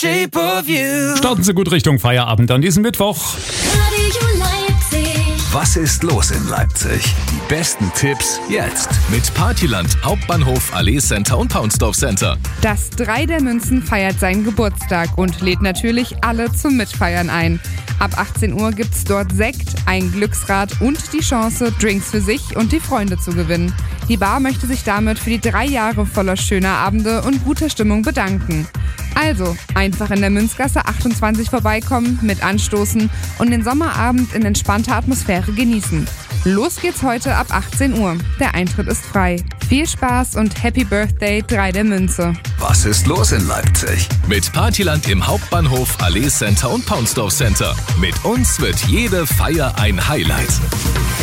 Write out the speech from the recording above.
Starten Sie gut Richtung Feierabend an diesem Mittwoch. Was ist los in Leipzig? Die besten Tipps jetzt. Mit Partyland, Hauptbahnhof, Allee Center und Paunsdorf Center. Das 3 der Münzen feiert seinen Geburtstag und lädt natürlich alle zum Mitfeiern ein. Ab 18 Uhr gibt's dort Sekt, ein Glücksrad und die Chance, Drinks für sich und die Freunde zu gewinnen. Die Bar möchte sich damit für die 3 Jahre voller schöner Abende und guter Stimmung bedanken. Also, einfach in der Münzgasse 28 vorbeikommen, mit anstoßen und den Sommerabend in entspannter Atmosphäre genießen. Los geht's heute ab 18 Uhr. Der Eintritt ist frei. Viel Spaß und Happy Birthday 3 der Münze. Was ist los in Leipzig? Mit Partyland im Hauptbahnhof, Allee Center und Paunsdorf Center. Mit uns wird jede Feier ein Highlight.